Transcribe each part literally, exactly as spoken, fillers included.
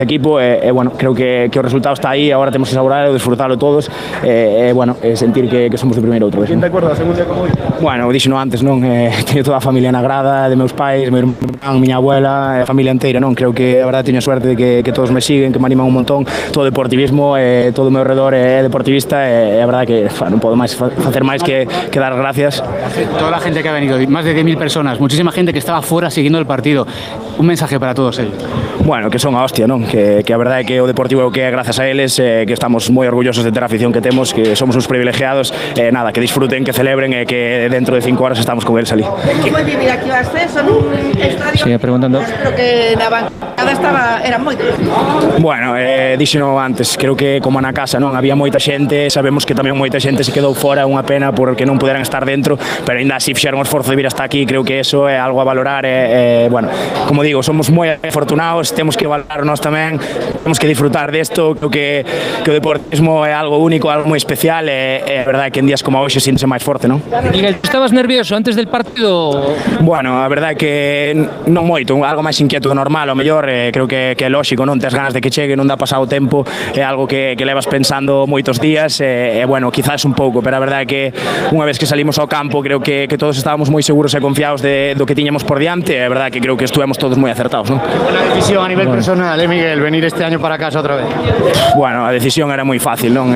equipo, e, e bueno, creo que, que o resultado está aí, agora temos que saboralo, disfrutalo todos, e, e bueno, e sentir que, que somos o primeiro outra vez. Quen te acorda, según día como hoy? Bueno, dixeno antes, non, eh, teño toda a familia na grada, de meus pais, meu irmán, miña abuela, a familia inteira, non, creo que a verdade teño suerte de que, que todos me siguen, que me animan un montón, todo deportivismo, eh, todo o meu redor é deportivista, e eh, a verdade que fa, non podo máis facer máis que, que dar gracias. Toda la gente que ha venido, más de diez mil personas, muchísima gente que estaba fuera siguiendo el partido, un mensaje para todos ellos. Bueno, que son a hostia, non? Que, que a verdade é que o Deportivo que é grazas a eles, eh, que estamos moi orgullosos de ter a afición que temos, que somos uns privilegiados, eh, nada, que disfruten, que celebren e eh, que dentro de cinco horas estamos con eles ali. Como é vivir aquí o ascenso nun estadio? Sigue preguntando. Pero que na bancada estaba, eran moitos. Bueno, eh, dixeno antes, creo que como na casa, non? Había moita xente, sabemos que tamén moita xente se quedou fora, unha pena porque non puderan estar dentro, pero ainda así fixeron o esforzo de vir hasta aquí, creo que eso é algo a valorar, e, eh, bueno, como digo, somos moi afortunados, temos que valorar nós tamén, temos que disfrutar desto, creo que, que o deportismo é algo único, algo moi especial, e é verdade que en días como hoxe síntese máis forte, non? Miguel, estabas nervioso antes del partido? Bueno, a verdade que non moito, algo máis inquieto do normal, o mellor, eh, creo que, que é lógico, non tes ganas de que chegue, non dá pasado o tempo, é algo que, que levas pensando moitos días, e, e bueno, quizás un pouco, pero a verdade que unha vez que salimos ao campo, creo que, que todos estábamos moi seguros e confiados de, do que tiñamos por diante, e a verdade que creo que estuvemos todos moi acertados, non? Una decisión a nivel bueno. personal, eh, Miguel, venir este año para casa outra vez. Bueno, a decisión era moi fácil, non?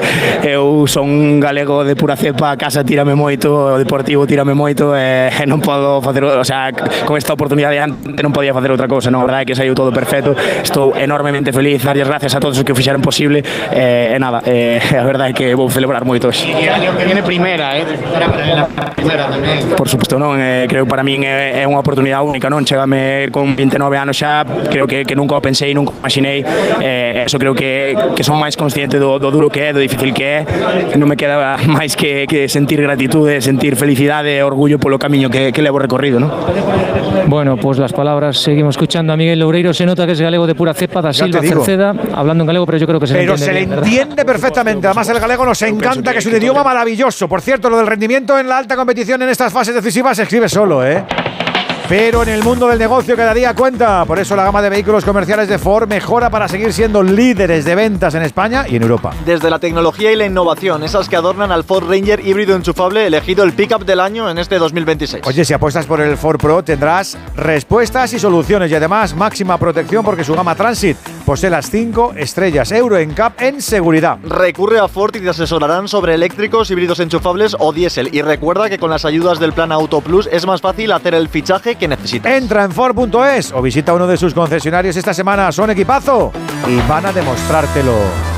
Eu son un galego de pura cepa, a casa tírame moito, o Deportivo tírame moito, e non podo facer, o sea, con esta oportunidade antes non podía facer outra cousa, non? A verdade que saiu todo perfecto, estou enormemente feliz, darlles gracias a todos os que o fixeron posible, e, e nada, e, a verdade que vou celebrar moito hoxe. E año que viene primeira, eh? La primeira tamén. Por suposto, non, eh, creo para min é, é unha oportunidade única, non? Chegame con vinte e nove anos xa, creo que, que nunca o pensei, nunca o imaginei, eh, eso creo que, que son máis consciente do, do duro que é, do difícil que é, non me queda máis que, que sentir gratitude, sentir felicidade e orgullo polo camiño que, que levo recorrido, non? Bueno, pues las palabras, seguimos escuchando a Miguel Loureiro, se nota que es galego de pura cepa, da Silva Cerceda, hablando en galego, pero yo creo que se pero le entiende se bien, le entiende ¿verdad? Perfectamente, además el galego nos encanta, que es un idioma maravilloso. Por cierto, lo del rendimiento en la alta competición en estas fases decisivas se escribe solo, ¿eh? Pero en el mundo del negocio cada día cuenta. Por eso la gama de vehículos comerciales de Ford mejora para seguir siendo líderes de ventas en España y en Europa. Desde la tecnología y la innovación, esas que adornan al Ford Ranger híbrido enchufable, elegido el pick-up del año en este dos mil veintiséis. Oye, si apuestas por el Ford Pro tendrás respuestas y soluciones, y además máxima protección porque su gama Transit posee las cinco estrellas Euro N C A P en seguridad. Recurre a Ford y te asesorarán sobre eléctricos, híbridos enchufables o diésel. Y recuerda que con las ayudas del plan Auto Plus es más fácil hacer el fichaje que necesitas. Entra en Ford punto es o visita uno de sus concesionarios esta semana. Son equipazo y van a demostrártelo.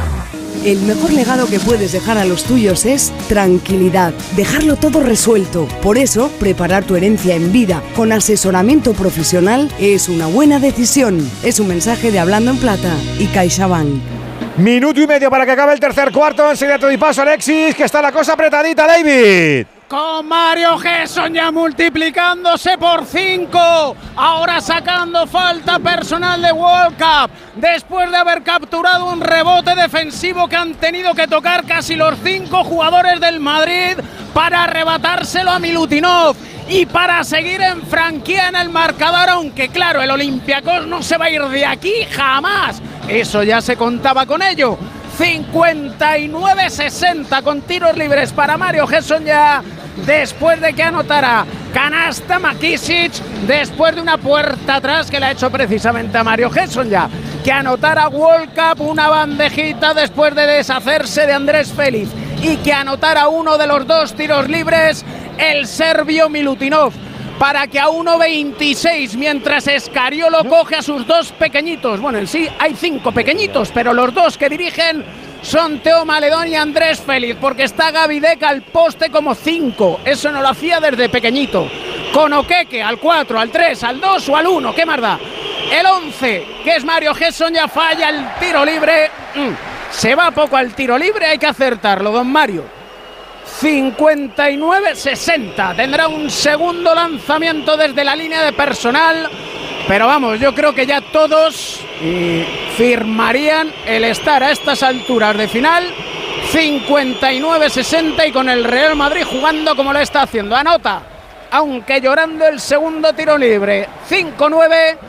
El mejor legado que puedes dejar a los tuyos es tranquilidad, dejarlo todo resuelto. Por eso, preparar tu herencia en vida con asesoramiento profesional es una buena decisión. Es un mensaje de Hablando en Plata y CaixaBank. Minuto y medio para que acabe el tercer cuarto. Enseguida te doy paso, Alexis, que está la cosa apretadita, David. Con Mario Gesson ya multiplicándose por cinco, ahora sacando falta personal de World Cup, después de haber capturado un rebote defensivo que han tenido que tocar casi los cinco jugadores del Madrid para arrebatárselo a Milutinov y para seguir en franquía en el marcador, aunque claro, el Olympiacos no se va a ir de aquí jamás, eso ya se contaba con ello. cincuenta y nueve sesenta con tiros libres para Mario Gesson ya, después de que anotara canasta Makisic, después de una puerta atrás que le ha hecho precisamente a Mario Gesson ya, que anotara World Cup una bandejita después de deshacerse de Andrés Félix y que anotara uno de los dos tiros libres el serbio Milutinov, para que a uno veintiséis, mientras Escariolo coge a sus dos pequeñitos, bueno, en sí hay cinco pequeñitos, pero los dos que dirigen son Teo Maledón y Andrés Félix, porque está Gavidec al poste como cinco, eso no lo hacía desde pequeñito, con Oqueque al cuatro, al tres, al dos o al uno, ¿qué más da? El once, que es Mario Gesson, ya falla el tiro libre, mm, se va poco al tiro libre, hay que acertarlo, don Mario. cincuenta y nueve sesenta, tendrá un segundo lanzamiento desde la línea de personal, pero vamos, yo creo que ya todos eh, firmarían el estar a estas alturas de final. Cincuenta y nueve sesenta y con el Real Madrid jugando como lo está haciendo, anota, aunque llorando, el segundo tiro libre. Cinco nueve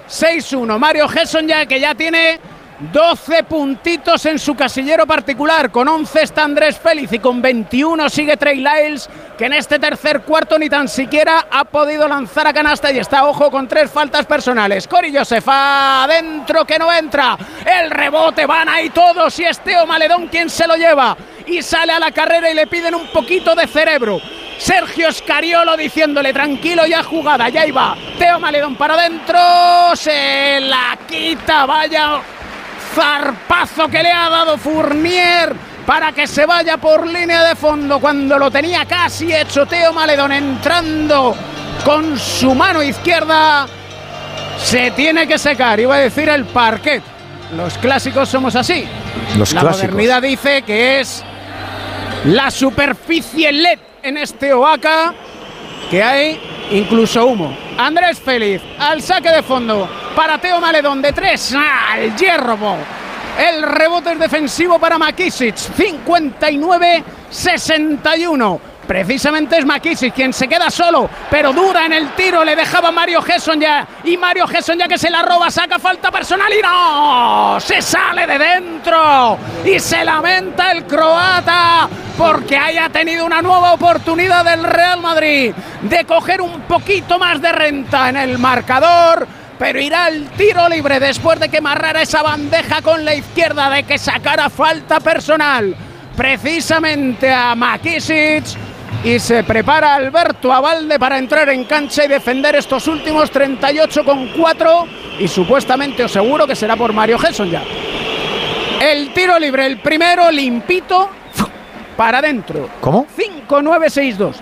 seis uno. Mario Gesson ya que ya tiene doce puntitos en su casillero particular. Con once está Andrés Félix y con veintiuno sigue Trey Lyles, que en este tercer cuarto ni tan siquiera ha podido lanzar a canasta y está, ojo, con tres faltas personales. Cory Joseph adentro que no entra. El rebote, van ahí todos y es Teo Maledón quien se lo lleva. Y sale a la carrera y le piden un poquito de cerebro. Sergio Scariolo diciéndole tranquilo, ya jugada, ya iba. Teo Maledón para adentro, se la quita, vaya zarpazo que le ha dado Fournier para que se vaya por línea de fondo cuando lo tenía casi hecho. Teo Maledón entrando con su mano izquierda. Se tiene que secar, iba a decir el parquet. Los clásicos somos así. Los la clásicos. Modernidad dice que es la superficie L E D en este Oaca, que hay incluso humo. Andrés Félix al saque de fondo para Teo Maledón de tres, al hierro. El rebote es defensivo para McKissic, cincuenta y nueve sesenta y uno. Precisamente es McKissic quien se queda solo, pero duda en el tiro, le dejaba Mario Gesson ya, y Mario Gesson ya que se la roba, saca falta personal y no, se sale de dentro y se lamenta el croata porque haya tenido una nueva oportunidad del Real Madrid de coger un poquito más de renta en el marcador, pero irá al tiro libre después de que amarrara esa bandeja con la izquierda, de que sacara falta personal precisamente a McKissic. Y se prepara Alberto Abalde para entrar en cancha y defender estos últimos treinta y ocho con cuatro. Y supuestamente os seguro que será por Mario Gesson ya. El tiro libre, el primero limpito, para adentro. ¿Cómo? cinco nueve seis dos.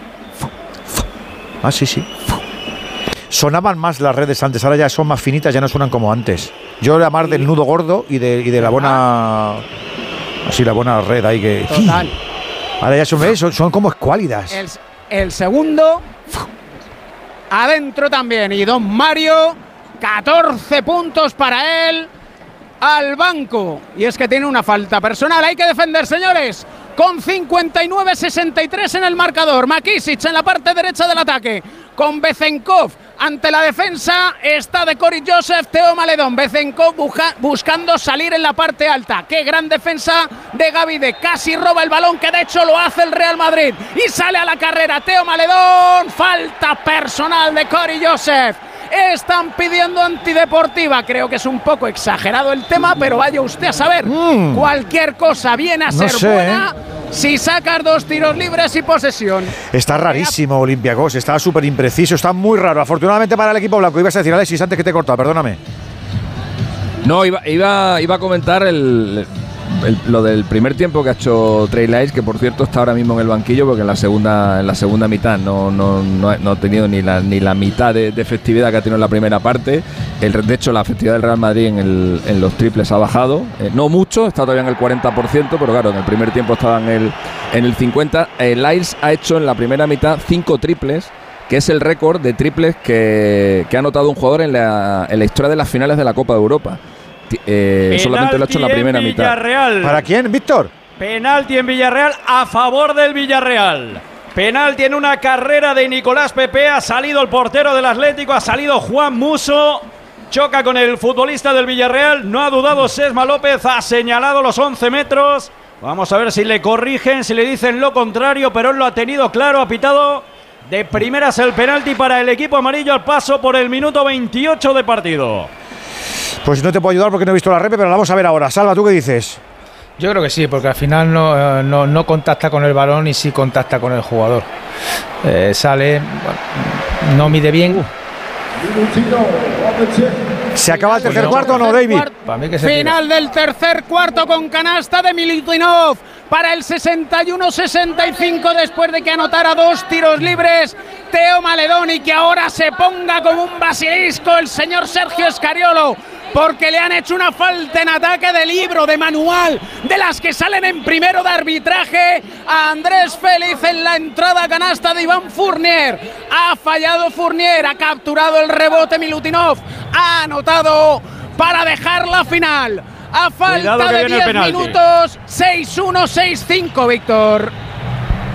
Ah, sí, sí. Sonaban más las redes antes, ahora ya son más finitas, ya no suenan como antes. Yo era más del nudo gordo y de, y de la buena... Así, la buena red ahí que... Total. Ahora ya son, son, son como escuálidas. El, el segundo, adentro también. Y don Mario, catorce puntos para él, al banco. Y es que tiene una falta personal. Hay que defender, señores. Con cincuenta y nueve sesenta y tres en el marcador. McKissic en la parte derecha del ataque. Con Bezenkov ante la defensa está de Cory Joseph. Teo Maledón, Bezenkov buja, buscando salir en la parte alta. Qué gran defensa de Gavide, casi roba el balón, que de hecho lo hace el Real Madrid y sale a la carrera Teo Maledón. Falta personal de Cory Joseph. Están pidiendo antideportiva. Creo que es un poco exagerado el tema, pero vaya usted a saber. Mm. Cualquier cosa viene a no ser sé, buena ¿eh? si sacas dos tiros libres y posesión. Está rarísimo Olympiacos, está súper impreciso, está muy raro. Afortunadamente para el equipo blanco. Ibas a decir, Alexis, antes que te he cortado, perdóname. No, iba, iba, iba a comentar el, el, lo del primer tiempo que ha hecho Trey Lyles, que por cierto está ahora mismo en el banquillo porque en la segunda, en la segunda mitad no, no, no, no ha tenido ni la, ni la mitad de, de efectividad que ha tenido en la primera parte. El, de hecho, la efectividad del Real Madrid en, el, en los triples ha bajado, eh, no mucho, está todavía en el cuarenta por ciento, pero claro, en el primer tiempo estaba en el, en el cincuenta por ciento. Eh, Lyles ha hecho en la primera mitad cinco triples, que es el récord de triples que, que ha anotado un jugador en la, en la historia de las finales de la Copa de Europa. Eh, solamente lo ha hecho en la primera mitad. Villarreal. ¿Para quién, Víctor? Penalti en Villarreal a favor del Villarreal. Penalti en una carrera de Nicolás Pepe. Ha salido el portero del Atlético, ha salido Juan Musso. Choca con el futbolista del Villarreal. No ha dudado Sesma López, ha señalado los once metros. Vamos a ver si le corrigen, si le dicen lo contrario, pero él lo ha tenido claro, ha pitado de primeras el penalti para el equipo amarillo al paso por el minuto veintiocho de partido. Pues no te puedo ayudar porque no he visto la repe, pero la vamos a ver ahora. Salva, ¿tú qué dices? Yo creo que sí, porque al final no, no, no contacta con el balón y sí contacta con el jugador. Eh, sale, bueno, no mide bien. ¿Se acaba el tercer cuarto o no, David? Para mí que se Final tira. Del tercer cuarto con canasta de Milutinov para el sesenta y uno sesenta y cinco después de que anotara dos tiros libres Teo Maledón y que ahora se ponga como un basilisco el señor Sergio Scariolo, porque le han hecho una falta en ataque de libro, de manual, de las que salen en primero de arbitraje a Andrés Félix en la entrada a canasta de Iván Fournier. Ha fallado Fournier, ha capturado el rebote Milutinov, ha anotado para dejar la final. A falta de diez minutos, seis uno seis cinco, Víctor.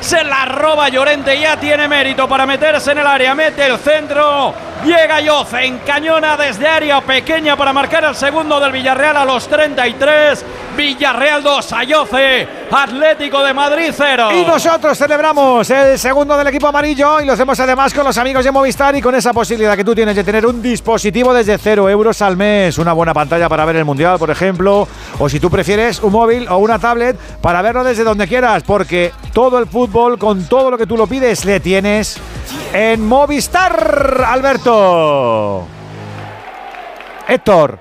Se la roba Llorente, ya tiene mérito para meterse en el área, mete el centro, llega Yoce, encañona desde área pequeña para marcar el segundo del Villarreal a los treinta y tres. Villarreal dos, Ayoce, Atlético de Madrid cero. Y nosotros celebramos el segundo del equipo amarillo y lo hacemos además con los amigos de Movistar y con esa posibilidad que tú tienes de tener un dispositivo desde cero euros al mes, una buena pantalla para ver el Mundial, por ejemplo, o si tú prefieres un móvil o una tablet para verlo desde donde quieras, porque todo el fútbol, con todo lo que tú lo pides, le tienes en Movistar. Alberto. Héctor.